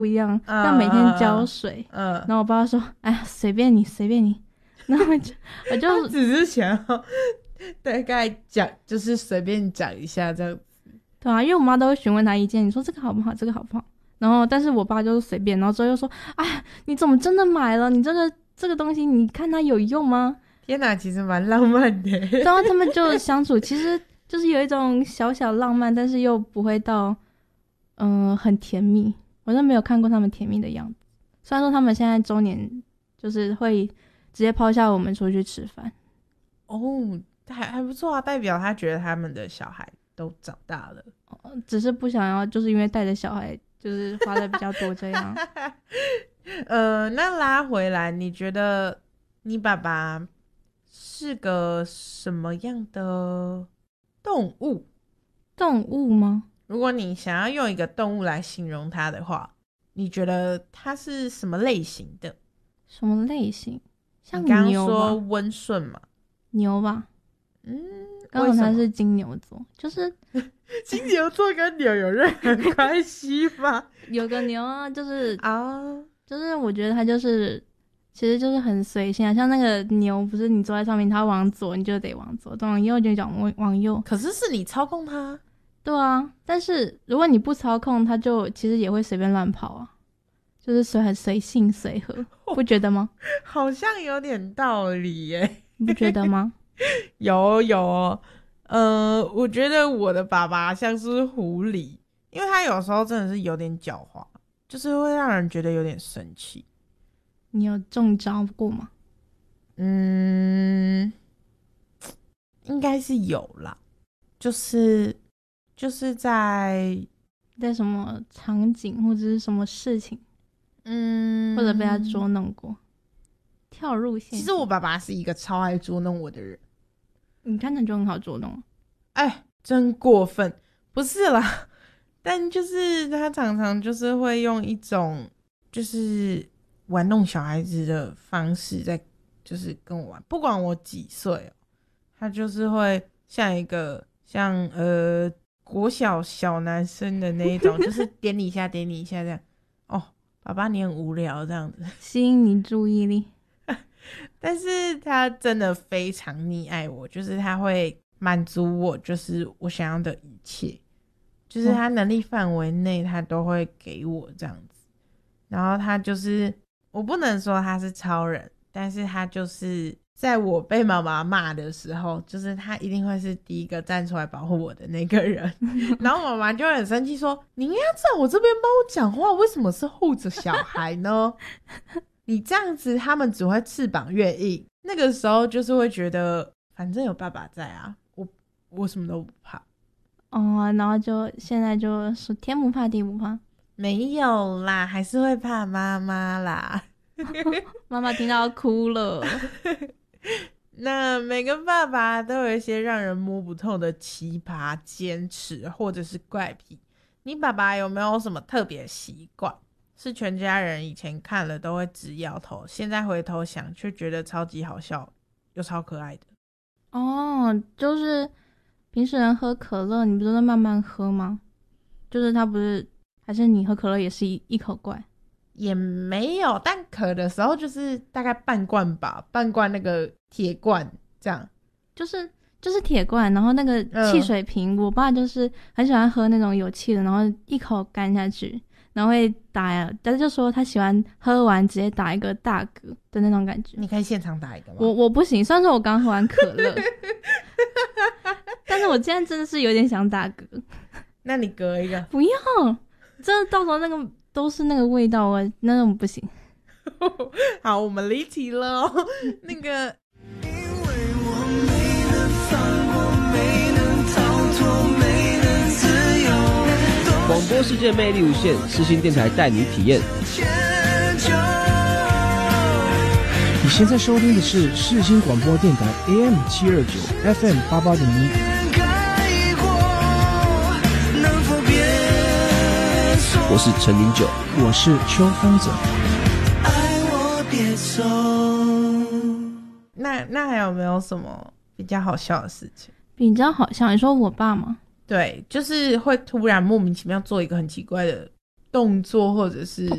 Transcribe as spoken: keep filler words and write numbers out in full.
不一样，嗯、要每天浇水。嗯，然后我爸说：“哎呀，随便你，随便你。”然后我就我就只是想要大概讲，就是随便讲一下这样子。 对啊，因为我妈都会询问他意见，你说这个好不好，这个好不好？然后，但是我爸就是随便，然后之后又说：“哎，你怎么真的买了？你这个这个东西，你看它有用吗？” 天哪，其实蛮浪漫的。 然后他们就相处，其实就是有一种小小浪漫，但是又不会到嗯、呃、很甜蜜。我都没有看过他们甜蜜的样子。虽然说他们现在周年就是会直接抛下我们出去吃饭。 哦，还还不错啊，代表他觉得他们的小孩都长大了， 哦、只是不想要，就是因为带着小孩，就是花的比较多这样。 呃，那拉回来，你觉得你爸爸是个什么样的动物？ 动物吗？ 如果你想要用一个动物来形容它的话，你觉得它是什么类型的？ 什么类型？像你刚刚牛吧， 说温顺嘛？ 牛吧。 嗯， 刚好他是金牛座，就是金牛座跟牛有任何关系吗？ 有个牛啊，就是啊， 就是我觉得他就是，其实就是很随性啊。像那个牛，不是你坐在上面，它往左你就得往左，往右就往往右。 可是是你操控它。 对啊，但是如果你不操控，它就其实也会随便乱跑啊，就是随很随性随和，不觉得吗？ 好像有点道理耶， 你不觉得吗？ 有有，呃，我觉得我的爸爸像是狐狸，因为他有时候真的是有点狡猾，就是会让人觉得有点生气。 你有中招过吗？ 嗯，应该是有啦，就是就是在在什么场景或者是什么事情， 嗯， 或者被他捉弄过，跳入陷阱。 其实我爸爸是一个超爱捉弄我的人。 你看他就很好捉弄。 哎，真过分。不是啦，但就是他常常就是会用一种就是玩弄小孩子的方式在就是跟我玩，不管我几岁哦，他就是会像一个像呃国小小男生的那一种就是点你一下点你一下这样。哦，爸爸你很无聊这样子， 吸引你注意力。 但是他真的非常溺爱我，就是他会满足我就是我想要的一切，就是他能力范围内他都会给我这样子。然后他就是我不能说他是超人，但是他就是在我被妈妈骂的时候，就是他一定会是第一个站出来保护我的那个人。然后妈妈就会很生气说，你应该要在我这边帮我讲话，为什么是护着小孩呢？你这样子他们只会翅膀越硬。那个时候就是会觉得反正有爸爸在啊，我我什么都不怕。 哦，然后就现在就说天不怕地不怕。 没有啦，还是会怕妈妈啦。 妈妈听到哭了。 那每个爸爸都有一些让人摸不透的奇葩坚持或者是怪癖。你爸爸有没有什么特别习惯是全家人以前看了都会直摇头，现在回头想却觉得超级好笑又超可爱的？ 哦，就是平时人喝可乐你不是都慢慢喝吗？就是他不是，还是你喝可乐也是 一, 一口怪？ 也没有，但渴的时候就是大概半罐吧，半罐那个铁罐这样。就是就是铁罐，然后那个汽水瓶、嗯、我爸就是很喜欢喝那种有气的，然后一口干下去，然后会打，但是就说他喜欢喝完直接打一个大嗝的那种感觉。 你可以现场打一个吗？ 我我不行，虽然说我刚喝完可乐但是我现在真的是有点想打嗝。 那你嗝一个。 不要，真的到时候那个都是那个味道啊，那种不行。 好，我们离题了哦。那个广播世界魅力无限，世新电台带你体验。 你现在收听的是世新广播电台 A M 七二九 F M 八八点一。 我是陈零九， 我是邱风泽。 那那还有没有什么比较好笑的事情？ 比较好笑？你说我爸吗？ 对，就是会突然莫名其妙做一个很奇怪的动作或者是